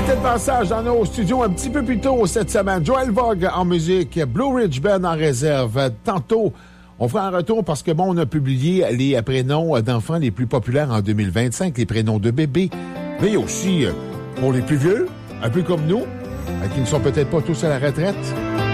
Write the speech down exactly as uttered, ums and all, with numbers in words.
était de passage dans nos studios un petit peu plus tôt cette semaine. Joël Vogue en musique, Blue Ridge Band en réserve. Tantôt, on fera un retour parce que, bon, on a publié les prénoms d'enfants les plus populaires en deux mille vingt-cinq, les prénoms de bébés. Mais il y a aussi, pour les plus vieux, un peu comme nous, qui ne sont peut-être pas tous à la retraite,